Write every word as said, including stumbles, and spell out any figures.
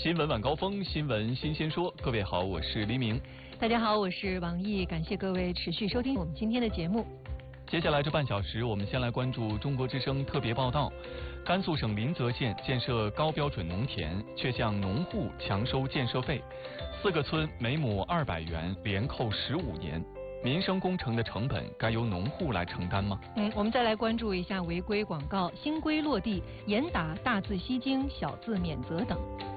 新闻晚高峰，新闻新鲜说。各位好，我是黎明。 大家好，我是王毅，感谢各位持续收听我们今天的节目。 接下来这半小时，我们先来关注中国之声特别报道。甘肃省临泽县建设高标准农田，却向农户强收建设费，四个村每亩二百元，连扣十五年。民生工程的成本该由农户来承担吗？ 嗯，我们再来关注一下违规广告，新规落地，严打大字吸睛、小字免责等。